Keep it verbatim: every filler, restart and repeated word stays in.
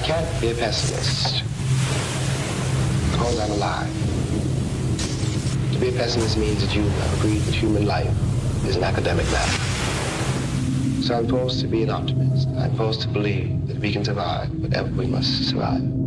can't be a pessimist because I'm alive. To be a pessimist means that you agree that human life is an academic matter. So I'm forced to be an optimist. I'm forced to believe that we can survive whatever we must survive.